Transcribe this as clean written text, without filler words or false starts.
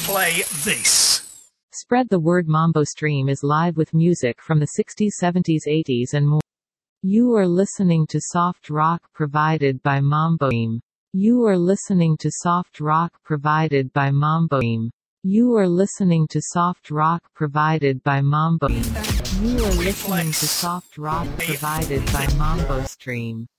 play this. Spread the Word Mambo Stream is live with music from the 60s, 70s, 80s and more. You are listening to soft rock provided by Mambo Stream. You are listening to soft rock provided by Mambo Stream. You are listening to soft rock provided by Mambo Stream. You are listening to soft rock provided by Mambo Stream.